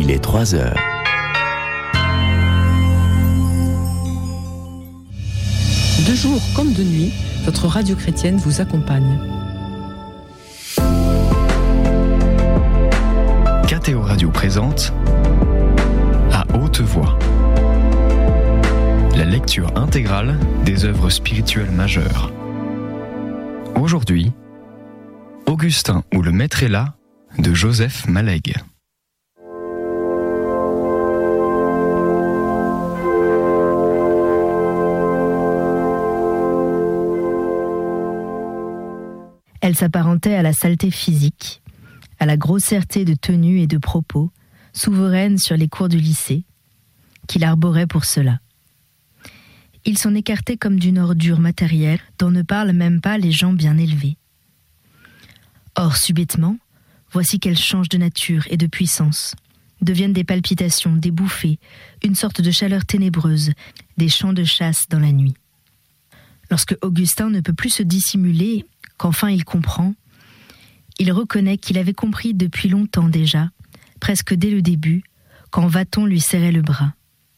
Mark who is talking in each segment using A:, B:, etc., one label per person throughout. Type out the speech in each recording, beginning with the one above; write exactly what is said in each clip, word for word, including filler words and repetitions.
A: Il est trois heures.
B: De jour comme de nuit, votre radio chrétienne vous accompagne.
C: K T O Radio présente À haute voix la lecture intégrale des œuvres spirituelles majeures. Aujourd'hui, Augustin ou le Maître est là de Joseph Mallègue.
D: Elle s'apparentait à la saleté physique, à la grossièreté de tenue et de propos, souveraine sur les cours du lycée, qu'il arborait pour cela. Il s'en écartait comme d'une ordure matérielle dont ne parlent même pas les gens bien élevés. Or, subitement, voici qu'elle change de nature et de puissance, deviennent des palpitations, des bouffées, une sorte de chaleur ténébreuse, des chants de chasse dans la nuit. Lorsque Augustin ne peut plus se dissimuler, qu'enfin il comprend, il reconnaît qu'il avait compris depuis longtemps déjà, presque dès le début, quand Vathon lui serrait le bras.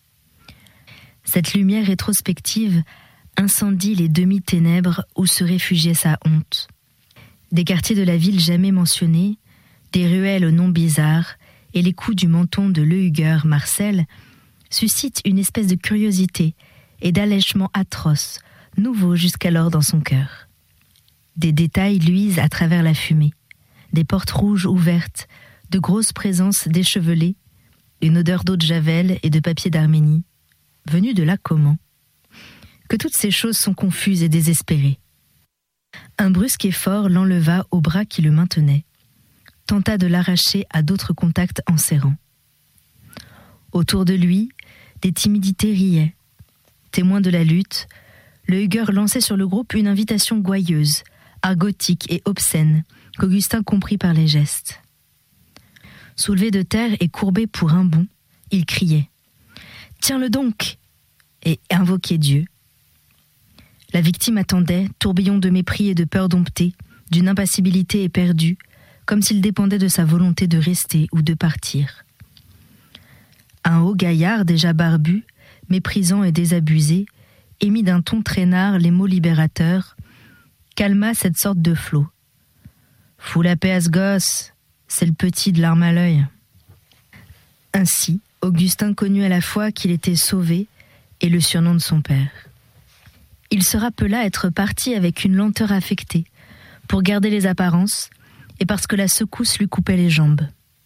D: Cette lumière rétrospective incendie les demi-ténèbres où se réfugiait sa honte. Des quartiers de la ville jamais mentionnés, des ruelles aux noms bizarres et les coups du menton de Lehugueur Marcel suscitent une espèce de curiosité et d'allèchement atroce, nouveau jusqu'alors dans son cœur. Des détails luisent à travers la fumée, des portes rouges ouvertes, de grosses présences déchevelées, une odeur d'eau de Javel et de papier d'Arménie. Venu de là comment ? Que toutes ces choses sont confuses et désespérées. Un brusque effort l'enleva au bras qui le maintenait, tenta de l'arracher à d'autres contacts en serrant. Autour de lui, des timidités riaient. Témoin de la lutte, Lehugueur lançait sur le groupe une invitation gouailleuse, argotique et obscène, qu'Augustin comprit par les gestes. Soulevé de terre et courbé pour un bond, il criait « Tiens-le donc !» et invoquait Dieu. La victime attendait, tourbillon de mépris et de peur domptée, d'une impassibilité éperdue, comme s'il dépendait de sa volonté de rester ou de partir. Un haut gaillard déjà barbu, méprisant et désabusé, émit d'un ton traînard les mots libérateurs, calma cette sorte de flot. « Fous la paix à ce gosse, c'est le petit de l'arme à l'œil. » Ainsi, Augustin connut à la fois qu'il était sauvé et le surnom de son père. Il se rappela être parti avec une lenteur affectée, pour garder les apparences et parce que la secousse lui coupait les jambes.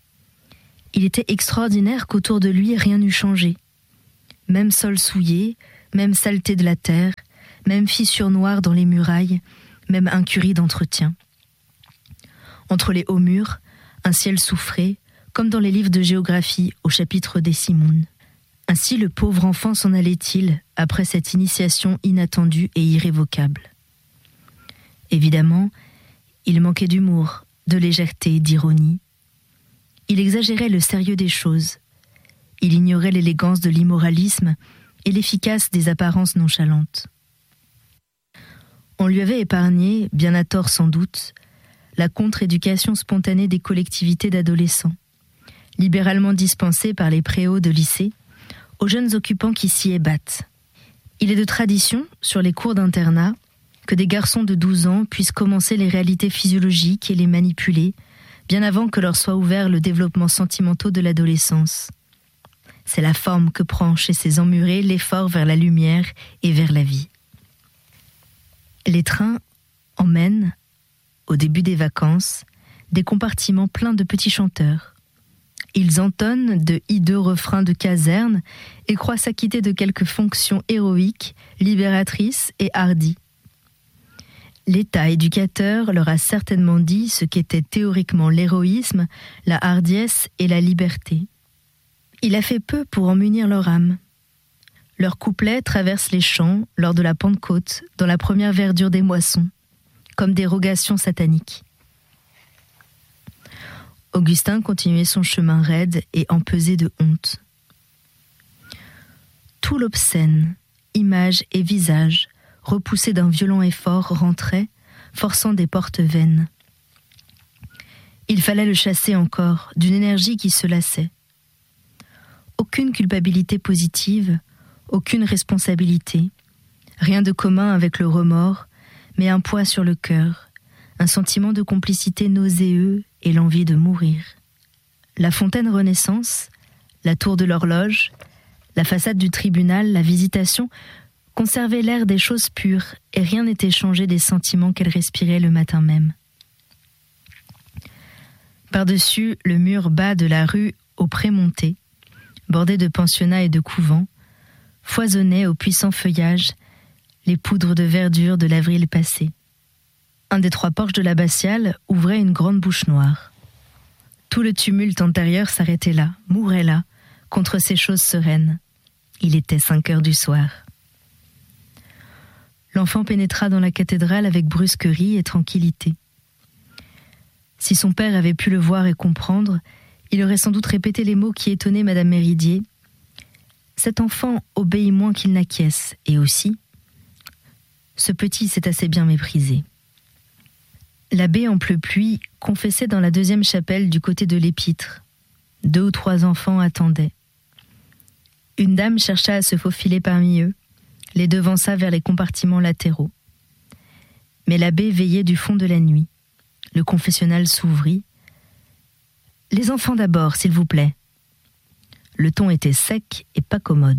D: Il était extraordinaire qu'autour de lui rien n'eût changé. Même sol souillé, même saleté de la terre, même fissures noires dans les murailles, même incurie d'entretien. Entre les hauts murs, un ciel soufré, comme dans les livres de géographie au chapitre des Simoun. Ainsi le pauvre enfant s'en allait-il après cette initiation inattendue et irrévocable. Évidemment, il manquait d'humour, de légèreté, d'ironie. Il exagérait le sérieux des choses. Il ignorait l'élégance de l'immoralisme et l'efficace des apparences nonchalantes. On lui avait épargné, bien à tort sans doute, la contre-éducation spontanée des collectivités d'adolescents, libéralement dispensée par les préaux de lycée aux jeunes occupants qui s'y ébattent. Il est de tradition, sur les cours d'internat, que des garçons de douze ans puissent commencer les réalités physiologiques et les manipuler, bien avant que leur soit ouvert le développement sentimental de l'adolescence. C'est la forme que prend chez ces emmurés l'effort vers la lumière et vers la vie. Les trains emmènent, au début des vacances, des compartiments pleins de petits chanteurs. Ils entonnent de hideux refrains de caserne et croient s'acquitter de quelques fonctions héroïques, libératrices et hardies. L'État éducateur leur a certainement dit ce qu'était théoriquement l'héroïsme, la hardiesse et la liberté. Il a fait peu pour en munir leur âme. Leurs couplets traversent les champs lors de la Pentecôte, dans la première verdure des moissons, comme des rogations sataniques. Augustin continuait son chemin raide et empesé de honte. Tout l'obscène, image et visage, repoussé d'un violent effort, rentrait, forçant des portes vaines. Il fallait le chasser encore, d'une énergie qui se lassait. Aucune culpabilité positive, aucune responsabilité, rien de commun avec le remords, mais un poids sur le cœur, un sentiment de complicité nauséeux et l'envie de mourir. La fontaine Renaissance, la tour de l'horloge, la façade du tribunal, la visitation conservaient l'air des choses pures et rien n'était changé des sentiments qu'elle respirait le matin même. Par-dessus le mur bas de la rue au Prémonté, bordé de pensionnats et de couvents, foisonnaient au puissant feuillage les poudres de verdure de l'avril passé. Un des trois porches de l'abbatiale ouvrait une grande bouche noire. Tout le tumulte antérieur s'arrêtait là, mourait là, contre ces choses sereines. Il était cinq heures du soir. L'enfant pénétra dans la cathédrale avec brusquerie et tranquillité. Si son père avait pu le voir et comprendre, il aurait sans doute répété les mots qui étonnaient Madame Méridier. Cet enfant obéit moins qu'il n'acquiesce, et aussi, ce petit s'est assez bien méprisé. L'abbé en pleu-pluie confessait dans la deuxième chapelle du côté de l'épître. Deux ou trois enfants attendaient. Une dame chercha à se faufiler parmi eux, les devança vers les compartiments latéraux. Mais l'abbé veillait du fond de la nuit. Le confessionnal s'ouvrit. « Les enfants d'abord, s'il vous plaît. » Le ton était sec et pas commode.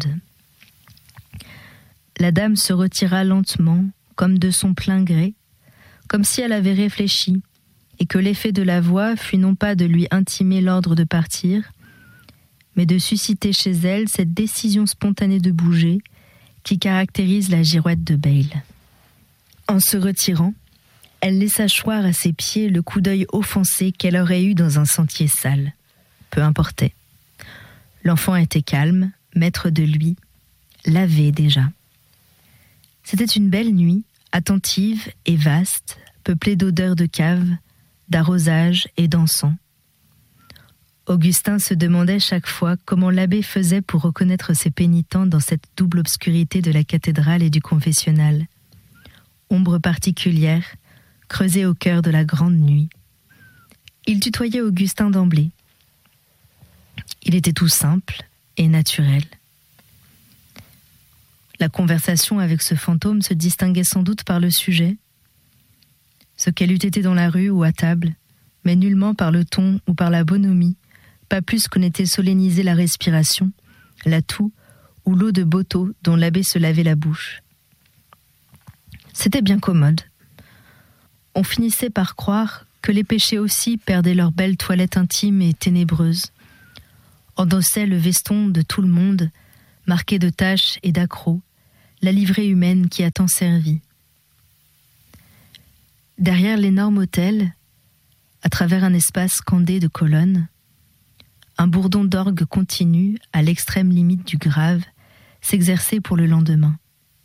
D: La dame se retira lentement, comme de son plein gré, comme si elle avait réfléchi, et que l'effet de la voix fut non pas de lui intimer l'ordre de partir, mais de susciter chez elle cette décision spontanée de bouger qui caractérise la girouette de Bayle. En se retirant, elle laissa choir à ses pieds le coup d'œil offensé qu'elle aurait eu dans un sentier sale. Peu importait. L'enfant était calme, maître de lui, lavé déjà. C'était une belle nuit, attentive et vaste, peuplée d'odeurs de cave, d'arrosage et d'encens. Augustin se demandait chaque fois comment l'abbé faisait pour reconnaître ses pénitents dans cette double obscurité de la cathédrale et du confessionnal. Ombre particulière, creusée au cœur de la grande nuit. Il tutoyait Augustin d'emblée. Il était tout simple et naturel. La conversation avec ce fantôme se distinguait sans doute par le sujet, ce qu'elle eût été dans la rue ou à table, mais nullement par le ton ou par la bonhomie, pas plus qu'on était solennisé la respiration, la toux ou l'eau de Boto dont l'abbé se lavait la bouche. C'était bien commode. On finissait par croire que les péchés aussi perdaient leur belle toilette intime et ténébreuse, endossaient le veston de tout le monde, marqué de taches et d'accrocs, la livrée humaine qui a tant servi. Derrière l'énorme autel, à travers un espace scandé de colonnes, un bourdon d'orgue continu, à l'extrême limite du grave, s'exerçait pour le lendemain.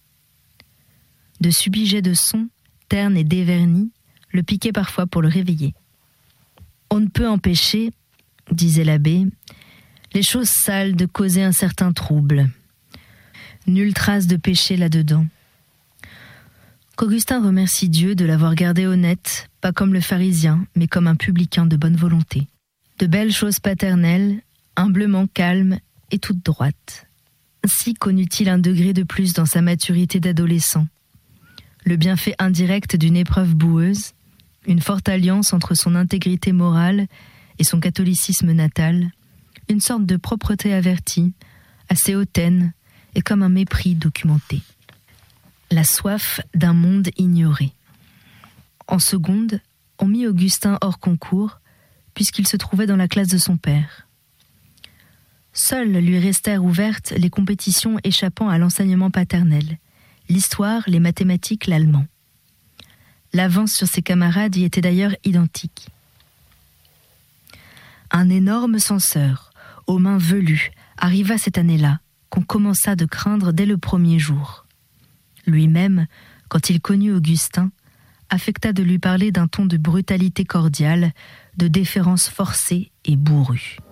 D: De subits jets de son, ternes et dévernis, le piquaient parfois pour le réveiller. On ne peut empêcher, disait l'abbé, les choses sales de causer un certain trouble. Nulle trace de péché là-dedans. Qu'Augustin remercie Dieu de l'avoir gardé honnête, pas comme le pharisien, mais comme un publicain de bonne volonté. De belles choses paternelles, humblement calmes et toutes droites. Ainsi connut-il un degré de plus dans sa maturité d'adolescent. Le bienfait indirect d'une épreuve boueuse, une forte alliance entre son intégrité morale et son catholicisme natal, une sorte de propreté avertie, assez hautaine et comme un mépris documenté. La soif d'un monde ignoré. En seconde, on mit Augustin hors concours, puisqu'il se trouvait dans la classe de son père. Seules lui restèrent ouvertes les compétitions échappant à l'enseignement paternel, l'histoire, les mathématiques, l'allemand. L'avance sur ses camarades y était d'ailleurs identique. Un énorme censeur, aux mains velues, arriva cette année-là, qu'on commença de craindre dès le premier jour. Lui-même, quand il connut Augustin, affecta de lui parler d'un ton de brutalité cordiale, de déférence forcée et bourrue.